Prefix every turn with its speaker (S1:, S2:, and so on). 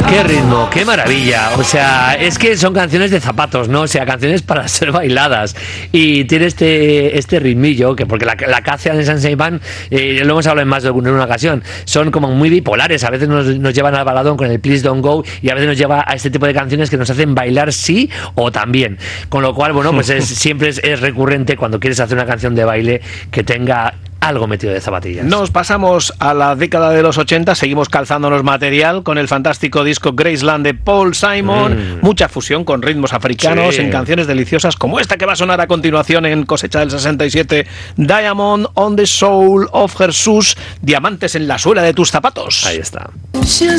S1: Qué ritmo, qué maravilla. O sea, es que son canciones de zapatos, ¿no? O sea, canciones para ser bailadas. Y tiene este ritmillo, que porque la Cassian y Sensei Band, lo hemos hablado en más de una ocasión, son como muy bipolares. A veces nos llevan al baladón con el Please Don't Go y a veces nos lleva a este tipo de canciones que nos hacen bailar sí o también. Con lo cual, bueno, pues siempre es recurrente cuando quieres hacer una canción de baile que tenga algo metido de zapatillas.
S2: Nos pasamos a la década de los 80, seguimos calzándonos material con el fantástico disco Graceland de Paul Simon, mucha fusión con ritmos africanos en canciones deliciosas como esta que va a sonar a continuación en Cosecha del 67, Diamond on the Sole of Her Shoes, diamantes en la suela de tus zapatos.
S1: Ahí está.